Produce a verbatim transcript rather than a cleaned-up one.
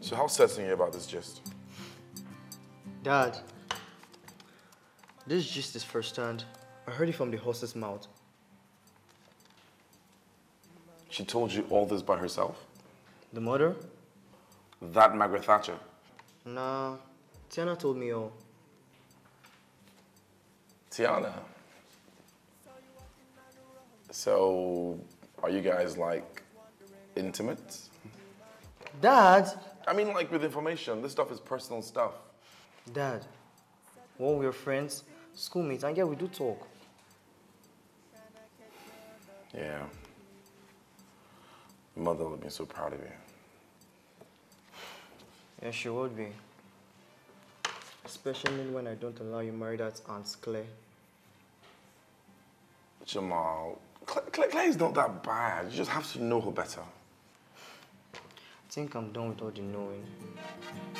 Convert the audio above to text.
So how certain are you about this gist? Dad, this gist is firsthand. I heard it from the horse's mouth. She told you all this by herself? The mother? That Margaret Thatcher? Nah, Tiana told me all. Tiana? So, are you guys like intimate? Dad! I mean, like with information. This stuff is personal stuff. Dad, when we were friends, schoolmates, and yeah, we do talk. Yeah. Your mother would be so proud of you. Yeah, she would be. Especially when I don't allow you marry that Aunt Claire. Jamal, Cla Cla Claire is not that bad. You just have to know her better. I think I'm done with all the knowing.